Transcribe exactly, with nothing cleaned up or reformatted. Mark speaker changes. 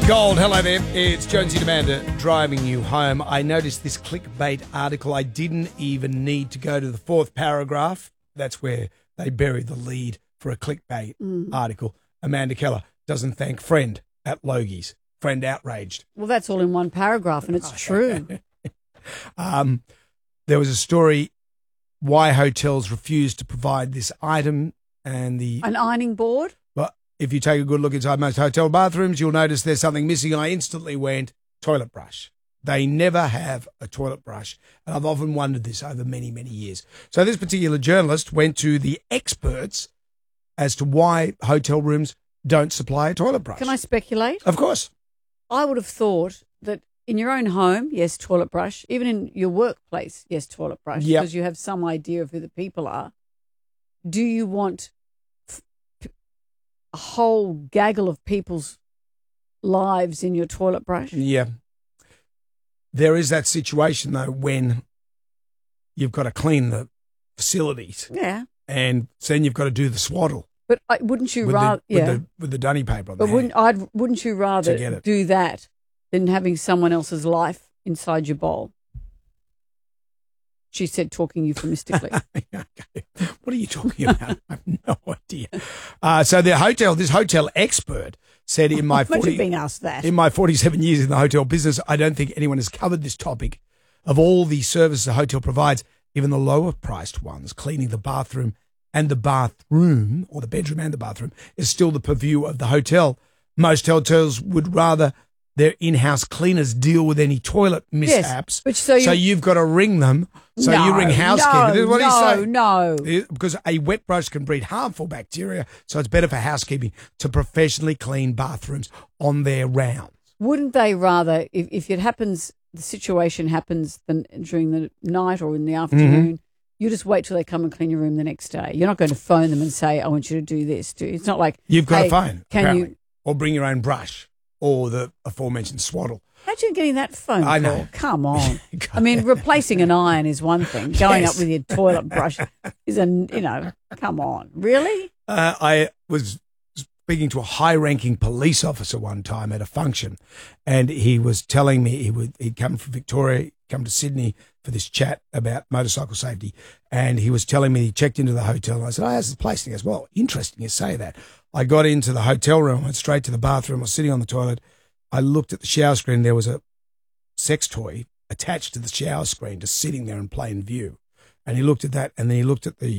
Speaker 1: Gold, hello there. It's Jonesy Demander driving you home. I noticed this clickbait article. I didn't even need to go to the fourth paragraph. That's where they bury the lead for a clickbait mm. article. Amanda Keller doesn't thank friend at Logie's. Friend outraged.
Speaker 2: Well, that's all in one paragraph, and it's true.
Speaker 1: um, there was a story why hotels refused to provide this item, and the
Speaker 2: an ironing board.
Speaker 1: Well, if you take a good look inside most hotel bathrooms, you'll notice there's something missing. And I instantly went toilet brush. They never have a toilet brush, and I've often wondered this over many, many years. So this particular journalist went to the experts as to why hotel rooms don't supply a toilet brush.
Speaker 2: Can I speculate?
Speaker 1: Of course.
Speaker 2: I would have thought that in your own home, yes, toilet brush. Even in your workplace, yes, toilet brush.
Speaker 1: Yep.
Speaker 2: Because you have some idea of who the people are. Do you want f- a whole gaggle of people's lives in your toilet brush?
Speaker 1: Yeah. There is that situation, though, when you've got to clean the facilities.
Speaker 2: Yeah.
Speaker 1: And then you've got to do the swaddle.
Speaker 2: But I, wouldn't you
Speaker 1: with
Speaker 2: rather,
Speaker 1: the,
Speaker 2: yeah,
Speaker 1: with the, with the dunny paper on
Speaker 2: but
Speaker 1: the
Speaker 2: wouldn't
Speaker 1: hand
Speaker 2: I'd wouldn't you rather do that than having someone else's life inside your bowl? She said, talking euphemistically.
Speaker 1: Okay. What are you talking about? I have no idea. Uh, so the hotel, this hotel expert said, in my forty,
Speaker 2: being asked that.
Speaker 1: in my forty-seven years in the hotel business, I don't think anyone has covered this topic. Of all the services a hotel provides, even the lower priced ones, cleaning the bathroom and the bathroom, or the bedroom and the bathroom, is still the purview of the hotel. Most hotels would rather their in-house cleaners deal with any toilet mishaps.
Speaker 2: Yes, but so, you,
Speaker 1: so you've got to ring them. So
Speaker 2: no,
Speaker 1: you ring housekeeping.
Speaker 2: No,
Speaker 1: what do you
Speaker 2: no,
Speaker 1: say?
Speaker 2: no.
Speaker 1: Because a wet brush can breed harmful bacteria, so it's better for housekeeping to professionally clean bathrooms on their rounds.
Speaker 2: Wouldn't they rather, if, if it happens, the situation happens the, during the night or in the afternoon, mm-hmm. you just wait till they come and clean your room the next day. You're not going to phone them and say, I want you to do this. Do you? It's not like,
Speaker 1: you've got
Speaker 2: hey,
Speaker 1: a phone,
Speaker 2: can
Speaker 1: apparently.
Speaker 2: you?
Speaker 1: Or bring your own brush or the aforementioned swaddle.
Speaker 2: How'd you getting that phone
Speaker 1: I
Speaker 2: call?
Speaker 1: know.
Speaker 2: Come on. I mean, replacing an iron is one thing. Going
Speaker 1: Yes.
Speaker 2: up with your toilet brush is a, you know, come on. Really?
Speaker 1: Uh, I was speaking to a high-ranking police officer one time at a function, and he was telling me he would, he'd come from Victoria, come to Sydney for this chat about motorcycle safety, and he was telling me he checked into the hotel, and I said, oh, how's the place? And he goes, well, interesting you say that. I got into the hotel room, went straight to the bathroom, I was sitting on the toilet, I looked at the shower screen, there was a sex toy attached to the shower screen, just sitting there in plain view, and he looked at that, and then he looked at the